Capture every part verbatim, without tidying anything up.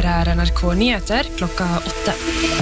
Her er N R K Nyheter klokka åtte.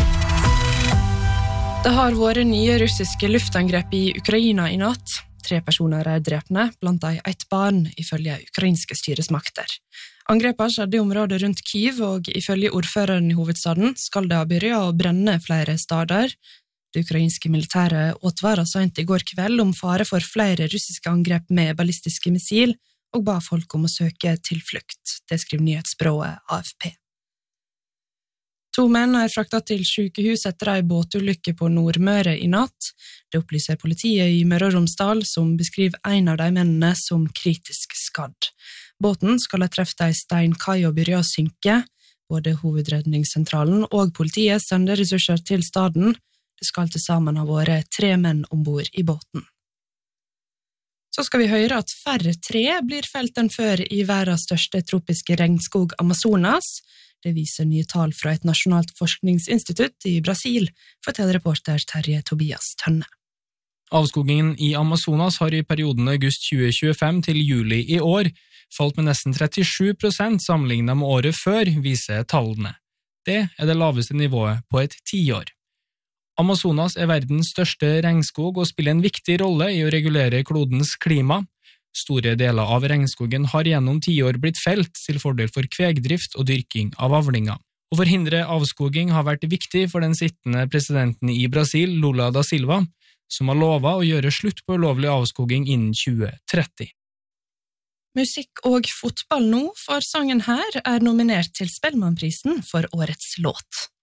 Det har vært nye russiske luftangrep i Ukraina i natt. Tre personer er drepne, blant de ett barn, ifølge ukrainske styresmakter. Angrepene skjedde i området rundt Kyiv, og ifølge ordføreren i hovedstaden skal det ha begynt å brenne flere steder. Det ukrainske militæret advaret sent i går kveld om fare for flere russiske angrep med ballistiske missil, og ba folk om å søke tilflukt. Det skriver nyhetsbyrået A F P. To menn er fraktet til sykehus etter en båtulykke på Nordmøre i natt. Det opplyser politiet i Møre og Romsdal, som beskriver en av de mennene som kritisk skadd. Båten skal ha treffet en steinkai og begynt å synke. Både hovedredningssentralen og politiet sender ressurser til staden. Det skal til sammen ha vært tre menn ombord i båten. Så skal vi høre at færre tre blir felt enn før i verdens største tropiske regnskog Amazonas. Det viser nye tall fra et nasjonalt forskningsinstitutt i Brasil, forteller reporter Terje Tobias Tønne. Avskogingen i Amazonas har i perioden august tjue tjuefem til juli i år falt med nesten trettisju prosent sammenlignet med året før, viser tallene. Det er det laveste nivået på et tiår. Amazonas er verdens største regnskog og spiller en viktig rolle i å regulere klodens klima. Store deler av regnskogen har gjennom tiår blitt felt til fordel for kvegdrift og dyrking av avlinger. Å forhindre avskoging har vært viktig for den sittende presidenten i Brasil, Lula da Silva, som har lovet å gjøre slutt på ulovlig avskoging innen tjue tretti. Musikk og fotball nå, for sangen her er nominert til Spellemannprisen for årets låt.